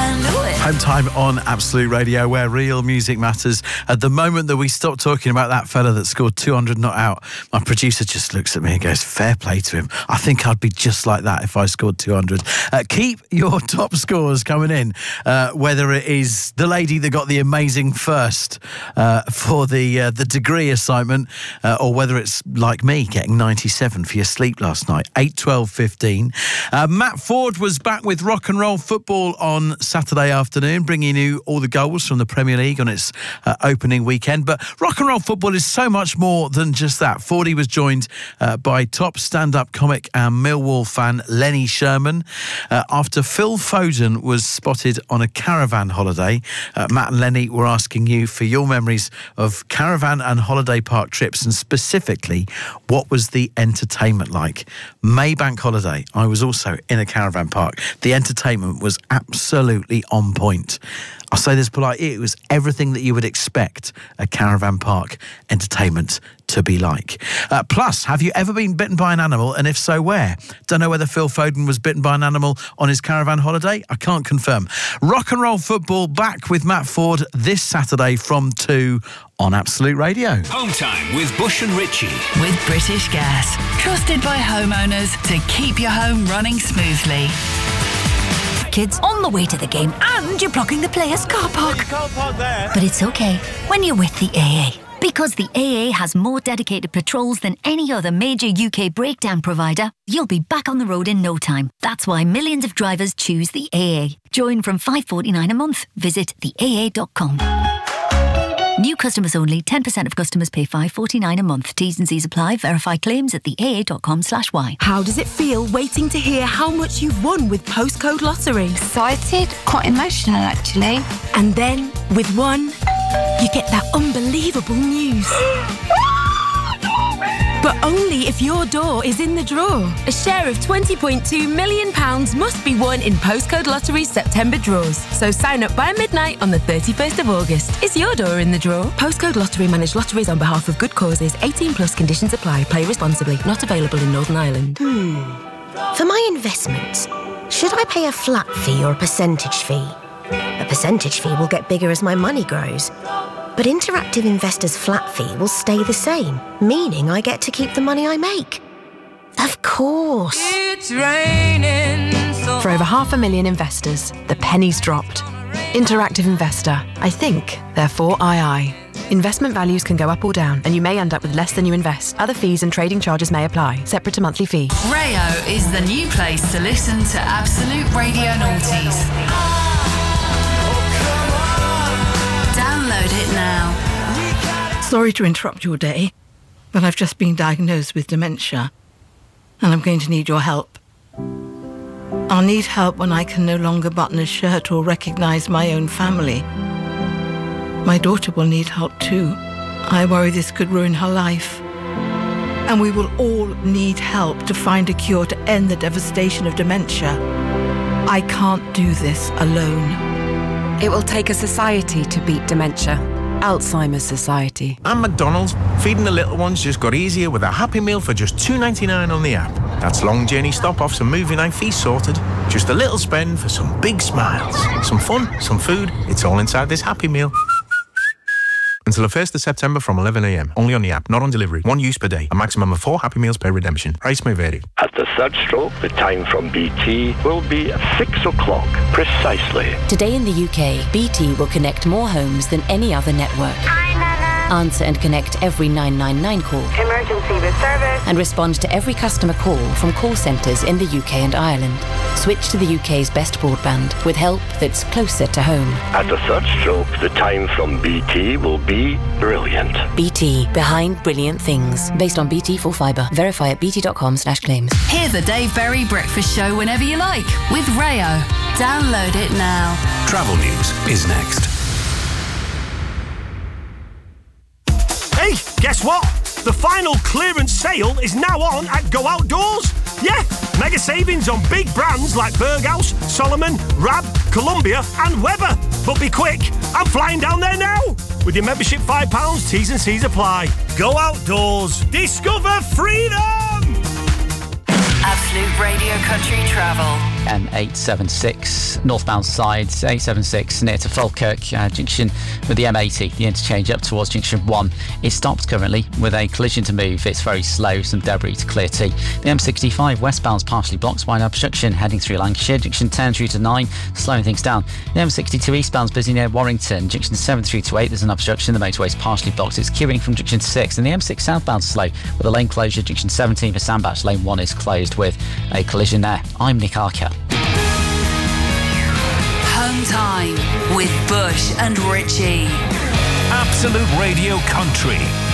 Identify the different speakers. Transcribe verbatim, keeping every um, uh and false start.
Speaker 1: I know it.
Speaker 2: Home time on Absolute Radio, where real music matters. At the moment that we stop talking about that fella that scored two hundred not out, my producer just looks at me and goes, fair play to him. I think I'd be just like that if I scored two hundred. Uh, keep your top scores coming in, uh, whether it is the lady that got the amazing first uh, for the uh, the degree assignment, uh, or whether it's like me getting ninety-seven for your sleep last night. eight, twelve, fifteen. Uh, Matt Ford was back with Rock and Roll Football on Saturday afternoon, bringing you all the goals from the Premier League on its uh, opening weekend. But Rock and Roll Football is so much more than just that. Fordy was joined uh, by top stand-up comic and Millwall fan Lenny Sherman. Uh, after Phil Foden was spotted on a caravan holiday, uh, Matt and Lenny were asking you for your memories of caravan and holiday park trips, and specifically, what was the entertainment like? Maybank holiday, I was also in a caravan park. The entertainment was absolutely on point. I'll say this politely, it was everything that you would expect a caravan park entertainment to be like. Uh, plus, have you ever been bitten by an animal, and if so, where? Don't know whether Phil Foden was bitten by an animal on his caravan holiday. I can't confirm. Rock and Roll Football back with Matt Ford this Saturday from two on Absolute Radio.
Speaker 3: Home time with Bush and Ritchie.
Speaker 1: With British Gas. Trusted by homeowners to keep your home running smoothly. Kids on the way to the game, and you're blocking the players' car park.
Speaker 4: Car park there.
Speaker 1: But it's okay when you're with the A A. Because the A A has more dedicated patrols than any other major U K breakdown provider, you'll be back on the road in no time. That's why millions of drivers choose the A A. Join from five dollars forty-nine a month. Visit the A A dot com. New customers only. ten percent of customers pay five dollars forty-nine a month. T's and C's apply. Verify claims at the A A dot com slash Y.
Speaker 5: How does it feel waiting to hear how much you've won with Postcode Lottery?
Speaker 6: Excited, quite emotional actually.
Speaker 5: And then, with one, you get that unbelievable news. But only if your door is in the draw. A share of twenty point two million pounds must be won in Postcode Lottery's September draws. So sign up by midnight on the thirty-first of August. Is your door in the draw? Postcode Lottery manage lotteries on behalf of good causes. eighteen plus conditions apply. Play responsibly. Not available in Northern Ireland.
Speaker 7: Hmm. For my investments, should I pay a flat fee or a percentage fee? A percentage fee will get bigger as my money grows. But Interactive Investor's flat fee will stay the same, meaning I get to keep the money I make. Of course.
Speaker 8: It's raining so
Speaker 5: For over half a million investors, the penny's dropped. Interactive Investor. I think, therefore I I. Investment values can go up or down, and you may end up with less than you invest. Other fees and trading charges may apply. Separate to monthly fee.
Speaker 1: Rayo is the new place to listen to Absolute Radio Noughties. Download it now.
Speaker 9: Sorry to interrupt your day, but I've just been diagnosed with dementia, and I'm going to need your help. I'll need help when I can no longer button a shirt or recognise my own family. My daughter will need help too. I worry this could ruin her life. And we will all need help to find a cure to end the devastation of dementia. I can't do this alone.
Speaker 10: It will take a society to beat dementia. Alzheimer's Society.
Speaker 11: And McDonald's, feeding the little ones just got easier with a Happy Meal for just two ninety-nine on the app. That's long journey stop-offs and movie night feast sorted. Just a little spend for some big smiles. Some fun, some food, it's all inside this Happy Meal. Until the first of September from eleven a m. Only on the app, not on delivery. One use per day. A maximum of four Happy Meals per redemption. Price may vary.
Speaker 12: At the third stroke, the time from B T will be six o'clock precisely.
Speaker 13: Today in the U K, B T will connect more homes than any other network.
Speaker 14: Hi, Nana.
Speaker 13: Answer and connect every nine nine nine call.
Speaker 14: Emergency with service.
Speaker 13: And respond to every customer call from call centres in the U K and Ireland. Switch to the U K's best broadband with help that's closer to home.
Speaker 12: At the third stroke, the time from B T will be brilliant.
Speaker 13: B T, behind brilliant things. Based on B T full fibre. Verify at bt.com slash claims.
Speaker 1: Hear the Dave Berry Breakfast Show whenever you like with Rayo. Download it now.
Speaker 3: Travel news is next.
Speaker 4: Hey, guess what? The final clearance sale is now on at Go Outdoors. Yeah, mega savings on big brands like Berghaus, Solomon, Rab, Columbia and Weber. But be quick, I'm flying down there now. With your membership five pounds, T's and C's apply. Go Outdoors. Discover freedom!
Speaker 1: Absolute Radio Country Travel.
Speaker 14: M eight seventy-six northbound side, eight seventy-six near to Falkirk uh, junction with the M eighty. The interchange up towards junction one is stopped currently with a collision to move. It's very slow, some debris to clear to. The M sixty-five westbound's partially blocked by an obstruction heading through Lancashire, junction ten through to nine, slowing things down. The M sixty-two eastbound's busy near Warrington, junction seven through to eight. There's an obstruction, the motorway's partially blocked. It's queuing from junction six, and the M six southbound slow with a lane closure, junction seventeen for Sandbach. Lane one is closed with a collision there. I'm Nick Archer.
Speaker 15: Home time with Bush and Richie.
Speaker 3: Absolute Radio Country.